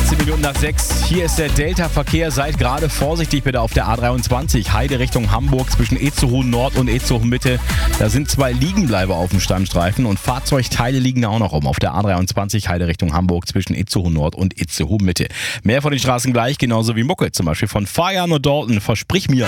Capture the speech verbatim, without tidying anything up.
achtzehn Minuten nach sechs. Hier ist der Delta-Verkehr. Seid gerade vorsichtig bitte auf der A dreiundzwanzig. Heide Richtung Hamburg zwischen Itzehoe Nord und Itzehoe Mitte. Da sind zwei Liegenbleiber auf dem Standstreifen und Fahrzeugteile liegen auch noch rum. Auf der A dreiundzwanzig Heide Richtung Hamburg zwischen Itzehoe Nord und Itzehoe Mitte. Mehr von den Straßen gleich, genauso wie Mucke zum Beispiel von Fajan und Dalton. Versprich mir.